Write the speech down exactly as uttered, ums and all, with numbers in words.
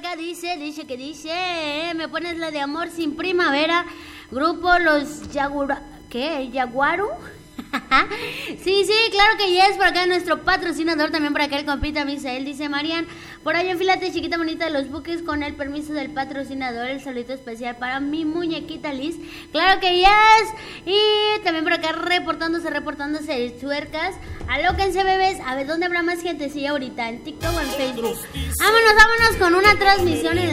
acá dice, dice que dice, eh, me pones la de Amor sin Primavera, grupo Los Yagura, ¿qué? ¿Yaguaru? Sí, sí, claro que yes, por acá nuestro patrocinador, también por acá el compita Misael, dice Marian, por ahí enfílate chiquita bonita de los buques con el permiso del patrocinador, el saludito especial para mi muñequita Liz, claro que yes, y también por acá reportándose, reportándose el Chuercas, alóquense bebés, a ver dónde habrá más gente, sí, ahorita, en TikTok o en Facebook, vámonos, vámonos con una transmisión en